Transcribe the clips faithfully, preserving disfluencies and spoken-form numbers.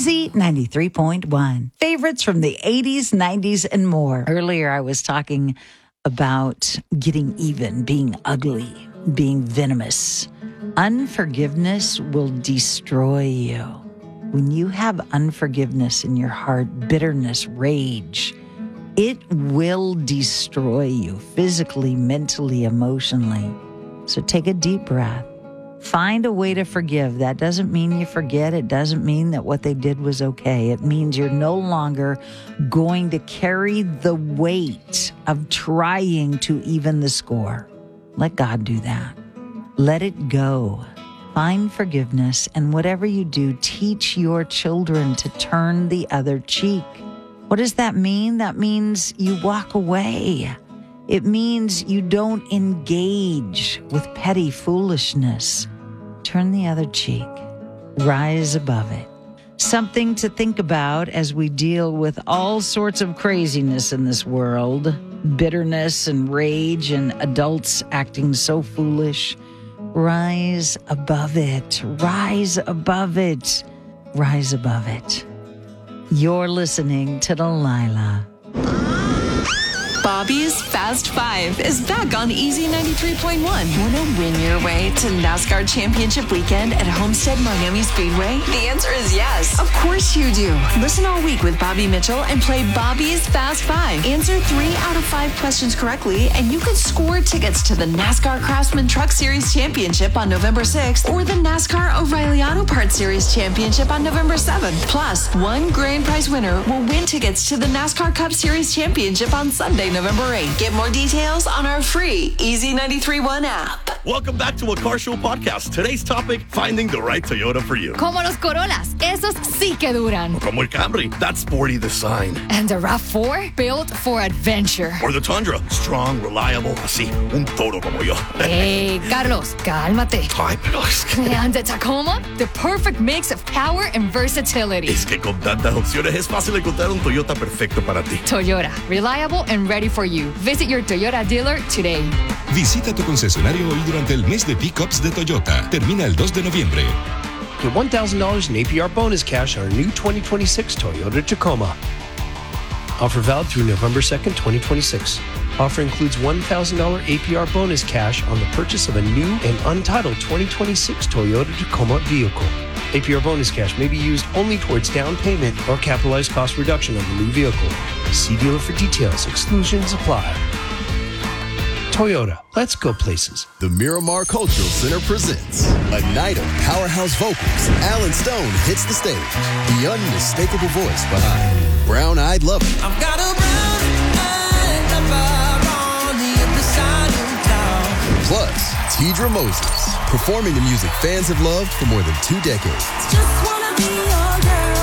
Easy ninety-three point one. Favorites from the eighties, nineties, and more. Earlier, I was talking about getting even, being ugly, being venomous. Unforgiveness will destroy you. When you have unforgiveness in your heart, bitterness, rage, it will destroy you physically, mentally, emotionally. So take a deep breath. Find a way to forgive. That doesn't mean you forget. It doesn't mean that what they did was okay. It means you're no longer going to carry the weight of trying to even the score. Let God do that. Let it go. Find forgiveness, and whatever you do, teach your children to turn the other cheek. What does that mean? That means you walk away. It means you don't engage with petty foolishness. Turn the other cheek. Rise above it. Something to think about as we deal with all sorts of craziness in this world. Bitterness and rage and adults acting so foolish. Rise above it. Rise above it. Rise above it. You're listening to Delilah. Bobby's Fast Five is back on Easy ninety-three point one. Want to win your way to NASCAR Championship Weekend at Homestead Miami Speedway? The answer is yes. Of course you do. Listen all week with Bobby Mitchell and play Bobby's Fast Five. Answer three out of five questions correctly, and you can score tickets to the NASCAR Craftsman Truck Series Championship on November sixth or the NASCAR O'Reilly Auto Parts Series Championship on November seventh. Plus, one grand prize winner will win tickets to the NASCAR Cup Series Championship on Sunday, November eighth. Get more details on our free Easy ninety-three point one app. Welcome back to a Car Show podcast. Today's topic, finding the right Toyota for you. Como los Corollas, esos sí que duran. Como el Camry, that sporty design. And the RAV four, built for adventure. Or the Tundra, strong, reliable, así, un toro como yo. Hey, Carlos, cálmate. Ay, pero es que... And the Tacoma, the perfect mix of power and versatility. Es que con tantas opciones es fácil encontrar un Toyota perfecto para ti. Toyota, reliable and ready for you. Visit your Toyota dealer today. Visita tu concesionario hoy durante el mes de pickups de Toyota. Termina el dos de noviembre. Get one thousand dollars in A P R bonus cash on our new twenty twenty-six Toyota Tacoma. Offer valid through November second, twenty twenty-six. Offer includes one thousand dollars A P R bonus cash on the purchase of a new and untitled twenty twenty-six Toyota Tacoma vehicle. A P R bonus cash may be used only towards down payment or capitalized cost reduction on the new vehicle. See dealer for details. Exclusions apply. Toyota, let's go places. The Miramar Cultural Center presents a night of powerhouse vocals. Alan Stone hits the stage. The unmistakable voice behind Brown Eyed Lover. I've got a brown-eyed lover on the other side of town. Plus, Tidra Moses, performing the music fans have loved for more than two decades. Just wanna be your girl.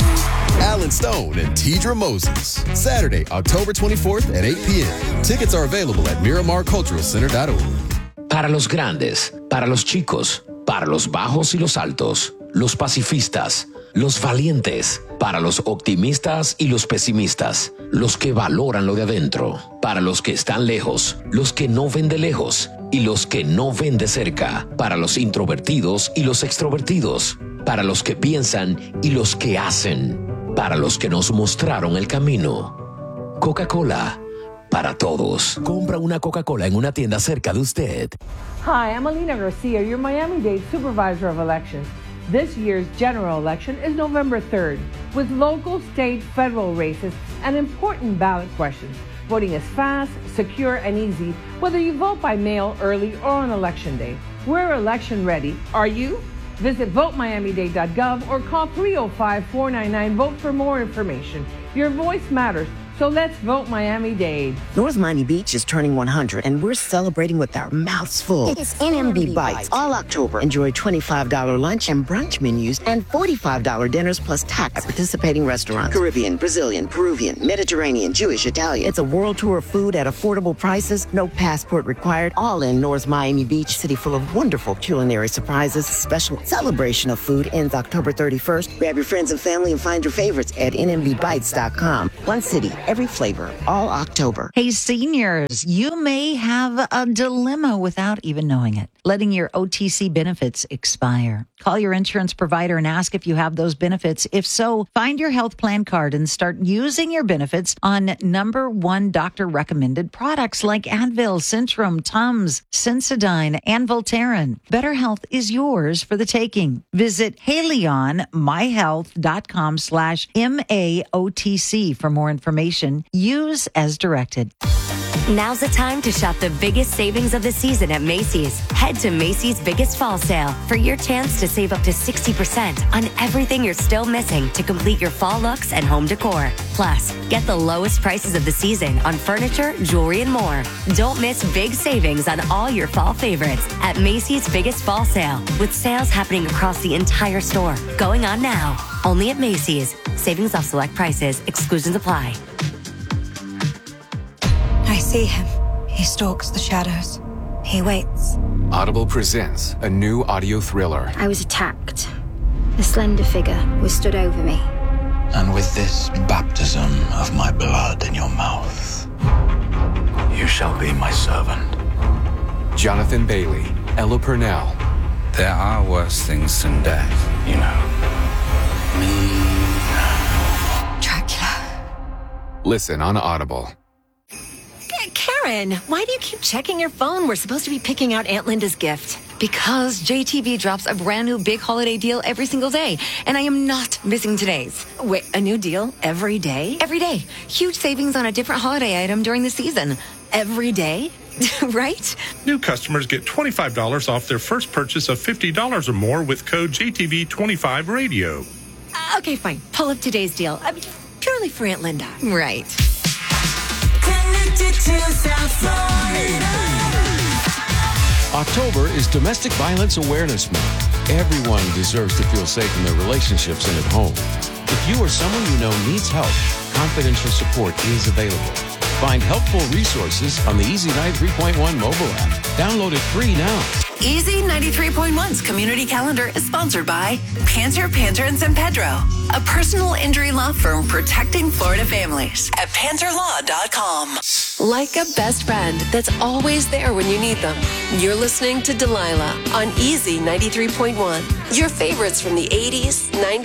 Alan Stone and Tidra Moses. Saturday, October twenty-fourth at eight p.m. Tickets are available at miramar cultural center dot org. Para los grandes, para los chicos, para los bajos y los altos, los pacifistas, los valientes, para los optimistas y los pesimistas, los que valoran lo de adentro, para los que están lejos, los que no ven de lejos y los que no ven de cerca, para los introvertidos y los extrovertidos, para los que piensan y los que hacen, para los que nos mostraron el camino. Coca-Cola, para todos. Compra una Coca-Cola en una tienda cerca de usted. Hi, I'm Alina Garcia, your Miami-Dade Supervisor of Elections. This year's general election is November third, with local, state, federal races and important ballot questions. Voting is fast, secure, and easy, whether you vote by mail, early, or on election day. We're election ready. Are you? Visit vote miami dade dot gov or call three oh five, four nine nine, VOTE for more information. Your voice matters. So let's vote Miami-Dade. North Miami Beach is turning one hundred, and we're celebrating with our mouths full. It's N M B Bites all October. Enjoy twenty-five dollars lunch and brunch menus and forty-five dollars dinners plus tax at participating restaurants. Caribbean, Brazilian, Peruvian, Mediterranean, Jewish, Italian. It's a world tour of food at affordable prices, no passport required, all in North Miami Beach, city full of wonderful culinary surprises. Special celebration of food ends October thirty-first. Grab your friends and family and find your favorites at N M B bites dot com. One city, every flavor, all October. Hey, seniors, you may have a dilemma without even knowing it. letting your O T C benefits expire. Call your insurance provider and ask if you have those benefits. If so, find your health plan card and start using your benefits on number one doctor recommended products like Advil, Centrum, Tums, Sensodyne, and Voltaren. Better health is yours for the taking. Visit halionmyhealth.com slash M-A-O-T-C for more information. Use as directed. Now's the time to shop the biggest savings of the season at Macy's. Head to Macy's Biggest Fall Sale for your chance to save up to sixty percent on everything you're still missing to complete your fall looks and home decor. Plus, get the lowest prices of the season on furniture, jewelry, and more. Don't miss big savings on all your fall favorites at Macy's Biggest Fall Sale, with sales happening across the entire store. Going on now. Only at Macy's. Savings off select prices. Exclusions apply. I see him. He stalks the shadows. He waits. Audible presents a new audio thriller. I was attacked. A slender figure was stood over me. And with this baptism of my blood in your mouth, you shall be my servant. Jonathan Bailey, Ella Purnell. There are worse things than death, you know. Me. Dracula. Listen on Audible. Karen, why do you keep checking your phone? We're supposed to be picking out Aunt Linda's gift. Because J T V drops a brand new big holiday deal every single day, and I am not missing today's. Wait, a new deal every day? Every day. Huge savings on a different holiday item during the season. Every day? Right? New customers get twenty-five dollars off their first purchase of fifty dollars or more with code J T V twenty-five radio. Uh, okay, fine. Pull up today's deal. I mean, purely for Aunt Linda. Right. Connected to South Florida. October is Domestic Violence Awareness Month. Everyone deserves to feel safe in their relationships and at home. If you or someone you know needs help, confidential support is available. Find helpful resources on the Easy ninety-three point one mobile app. Download it free now. Easy ninety-three point one's community calendar is sponsored by Panter, Panter and San Pedro, a personal injury law firm protecting Florida families at panter law dot com. Like a best friend that's always there when you need them. You're listening to Delilah on Easy ninety-three point one. Your favorites from the eighties, nineties,